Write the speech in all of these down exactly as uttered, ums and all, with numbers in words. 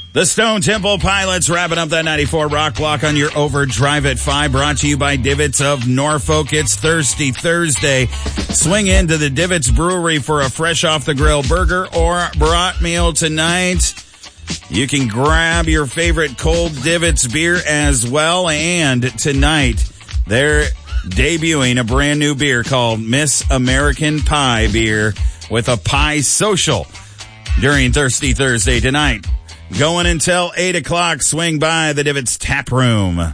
The Stone Temple Pilots wrapping up that ninety-four Rock Block on your Overdrive at five, brought to you by Divots of Norfolk. It's Thirsty Thursday. Swing into the Divots Brewery for a fresh off the grill burger or brat meal tonight. You can grab your favorite cold Divots beer as well. And tonight, they're debuting a brand new beer called Miss American Pie Beer with a pie social during Thirsty Thursday tonight. Going until eight o'clock, swing by the Divots Tap Room.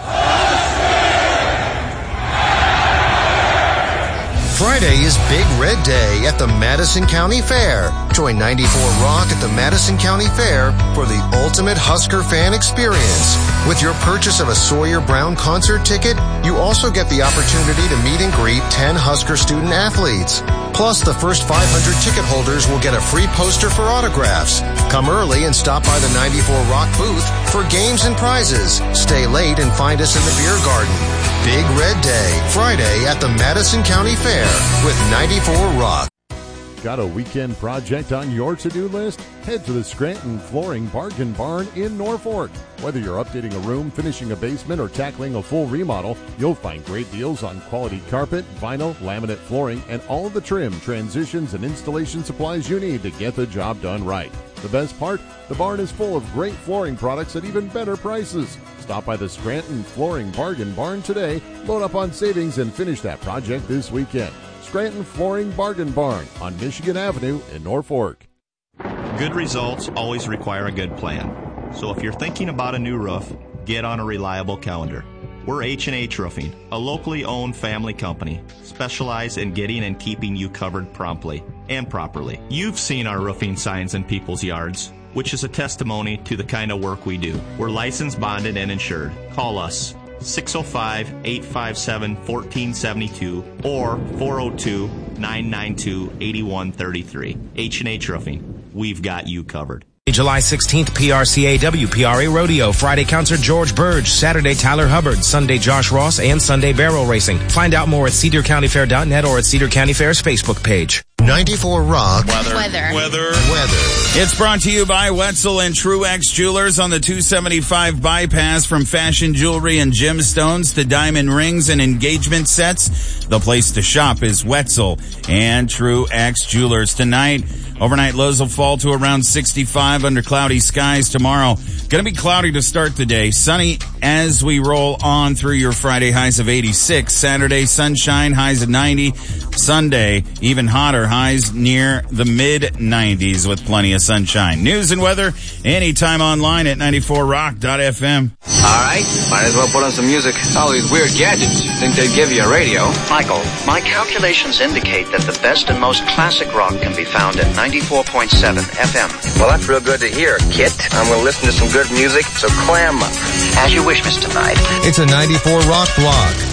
Friday is Big Red Day at the Madison County Fair. Join ninety-four Rock at the Madison County Fair for the ultimate Husker fan experience. With your purchase of a Sawyer Brown concert ticket, you also get the opportunity to meet and greet ten Husker student athletes. Plus, the first five hundred ticket holders will get a free poster for autographs. Come early and stop by the ninety-four Rock booth for games and prizes. Stay late and find us in the beer garden. Big Red Day, Friday at the Madison County Fair with ninety-four Rock. Got a weekend project on your to-do list? Head to the Scranton Flooring Bargain Barn in Norfolk. Whether you're updating a room, finishing a basement, or tackling a full remodel, you'll find great deals on quality carpet, vinyl, laminate flooring, and all the trim, transitions, and installation supplies you need to get the job done right. The best part? The barn is full of great flooring products at even better prices. Stop by the Scranton Flooring Bargain Barn today, load up on savings, and finish that project this weekend. Scranton Flooring Bargain Barn on Michigan Avenue in Norfolk. Good results always require a good plan. So if you're thinking about a new roof, get on a reliable calendar. We're H and H Roofing, a locally owned family company, specialized in getting and keeping you covered promptly and properly. You've seen our roofing signs in people's yards, which is a testimony to the kind of work we do. We're licensed, bonded, and insured. Call us six oh five, eight five seven, one four seven two or four oh two, nine nine two, eight one three three. H and H Roofing. We've got you covered. July sixteenth, P R C A W P R A Rodeo. Friday, Counselor George Burge. Saturday, Tyler Hubbard. Sunday, Josh Ross. And Sunday, Barrel Racing. Find out more at cedar county fair dot net or at Cedar County Fair's Facebook page. ninety-four Rock. Weather. Weather. Weather. Weather. It's brought to you by Wetzel and Truex Jewelers on the two seventy-five bypass. From fashion jewelry and gemstones to diamond rings and engagement sets, the place to shop is Wetzel and Truex Jewelers. Tonight, overnight lows will fall to around sixty-five under cloudy skies. Tomorrow, going to be cloudy to start the day. Sunny as we roll on through your Friday, highs of eighty-six. Saturday, sunshine, highs of ninety. Sunday, even hotter, highs near the mid nineties with plenty of sunshine. News and weather anytime online at ninety-four rock dot f m. All right, might as well put on some music. All these weird gadgets. Think they'd give you a radio? Michael, my calculations indicate that the best and most classic rock can be found at ninety-four point seven F M. Well, that's real good to hear, Kit. I'm going to listen to some good music, so clam up. As you wish, Mister Knight. It's a ninety-four Rock blog.